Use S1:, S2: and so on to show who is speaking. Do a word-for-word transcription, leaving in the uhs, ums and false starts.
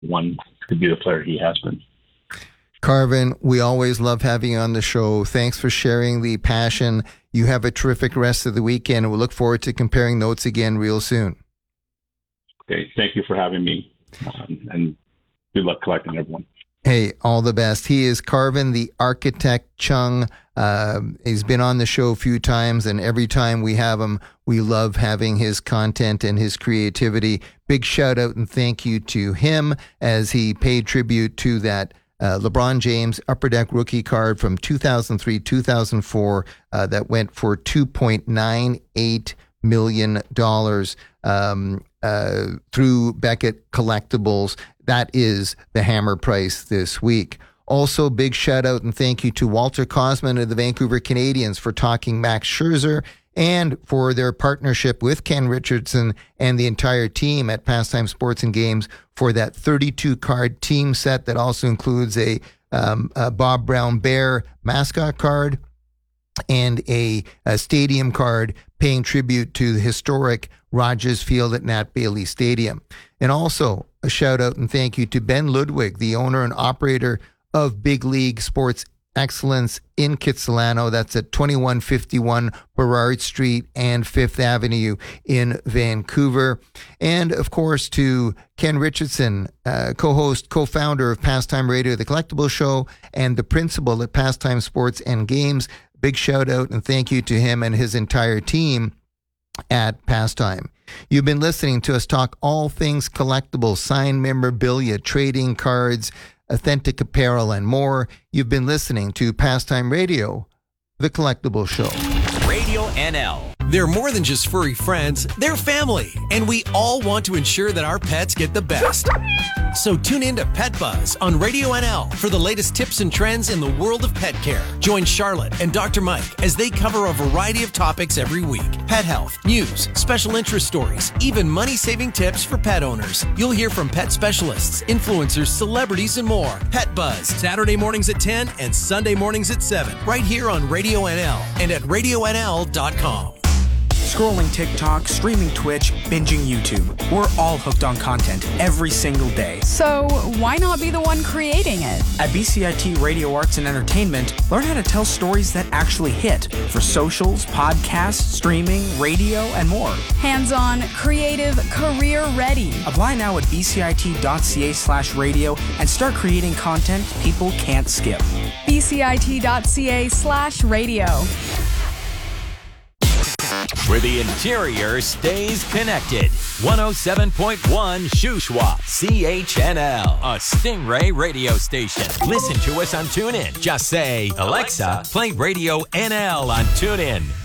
S1: one to be the player he has been.
S2: Carvin, we always love having you on the show. Thanks for sharing the passion. You have a terrific rest of the weekend. We look forward to comparing notes again real soon.
S1: Okay, thank you for having me, um, and good luck collecting, everyone.
S2: Hey, all the best. He is Carvin, the architect Chung. Uh, he's been on the show a few times, and every time we have him, we love having his content and his creativity. Big shout out and thank you to him as he paid tribute to that Uh, LeBron James Upper Deck rookie card from two thousand three, two thousand four uh, that went for two point nine eight million dollars um, uh, through Beckett Collectibles. That is the hammer price this week. Also, big shout out and thank you to Walter Kosman of the Vancouver Canadians for talking Max Scherzer and for their partnership with Ken Richardson and the entire team at Pastime Sports and Games for that thirty-two card team set that also includes a, um, a Bob Brown Bear mascot card and a, a stadium card paying tribute to the historic Rogers Field at Nat Bailey Stadium. And also a shout out and thank you to Ben Ludwig, the owner and operator of Big League Sports Excellence in Kitsilano. That's at twenty-one fifty-one Burrard Street and Fifth Avenue in Vancouver. And of course to Ken Richardson, uh, co-host, co-founder of Pastime Radio, the Collectible Show, and the principal at Pastime Sports and Games. Big shout out and thank you to him and his entire team at Pastime. You've been listening to us talk all things collectible, signed memorabilia, trading cards, authentic apparel, and more. You've been listening to Pastime Radio, the Collectible Show.
S3: Radio N L. They're more than just furry friends, they're family, and we all want to ensure that our pets get the best. So tune in to Pet Buzz on Radio N L for the latest tips and trends in the world of pet care. Join Charlotte and Doctor Mike as they cover a variety of topics every week. Pet health, news, special interest stories, even money-saving tips for pet owners. You'll hear from pet specialists, influencers, celebrities, and more. Pet Buzz, Saturday mornings at ten and Sunday mornings at seven, right here on Radio N L and at radio n l dot com.
S4: Scrolling TikTok, streaming Twitch, binging YouTube. We're all hooked on content every single day.
S5: So why not be the one creating it?
S4: At B C I T Radio Arts and Entertainment, learn how to tell stories that actually hit for socials, podcasts, streaming, radio, and more.
S5: Hands-on, creative, career-ready.
S4: Apply now at b c i t dot c a slash radio and start creating content people can't skip.
S5: b c i t dot c a slash radio.
S3: Where the interior stays connected. one oh seven point one Shuswap, C H N L, a Stingray radio station. Listen to us on TuneIn. Just say, Alexa, play Radio N L on TuneIn.